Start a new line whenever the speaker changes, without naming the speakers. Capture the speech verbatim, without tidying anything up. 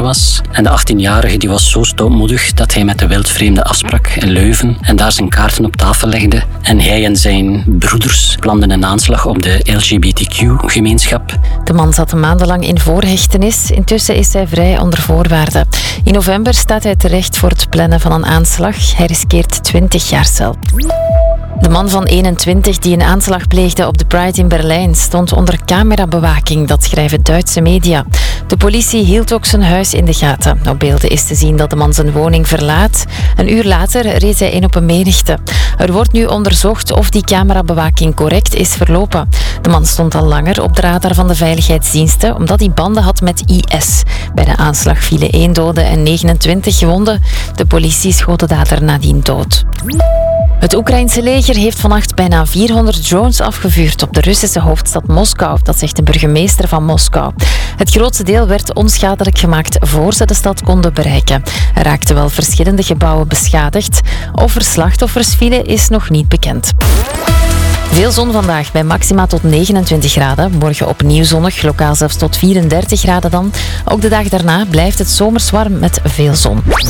jaar was. En de achttienjarige die was zo stoutmoedig dat hij met de wildvreemde afsprak in Leuven en daar zijn kaarten op tafel legde. En hij en zijn broeders planden een aanslag op de L G B T Q-gemeenschap.
De man zat maandenlang in voorhechtenis. Intussen is hij vrij onder voorwaarden. In november staat hij terecht voor het plannen van een aanslag. Hij riskeert twintig jaar cel. De man van eenentwintig die een aanslag pleegde op de Pride in Berlijn stond onder camerabewaking, dat schrijven Duitse media. De politie hield ook zijn huis in de gaten. Op beelden is te zien dat de man zijn woning verlaat. Een uur later reed hij in op een menigte. Er wordt nu onderzocht of die camerabewaking correct is verlopen. De man stond al langer op de radar van de veiligheidsdiensten omdat hij banden had met I S. Bij de aanslag vielen één dode en negenentwintig gewonden. De politie schoot de dader nadien dood. Het Oekraïnse leger heeft vannacht bijna vierhonderd drones afgevuurd op de Russische hoofdstad Moskou. Dat zegt de burgemeester van Moskou. Het grootste deel werd onschadelijk gemaakt voor ze de stad konden bereiken. Er raakten wel verschillende gebouwen beschadigd. Of er slachtoffers vielen is nog niet bekend. Veel zon vandaag, bij maxima tot negenentwintig graden. Morgen opnieuw zonnig, lokaal zelfs tot vierendertig graden dan. Ook de dag daarna blijft het zomers warm met veel zon.